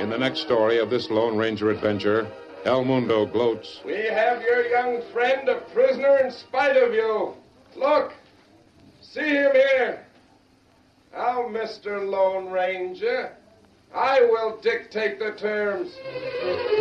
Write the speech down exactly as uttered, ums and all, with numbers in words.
In the next story of this Lone Ranger adventure, El Mundo gloats. We have your young friend a prisoner in spite of you. Look, see him here. Now, Mister Lone Ranger, I will dictate the terms.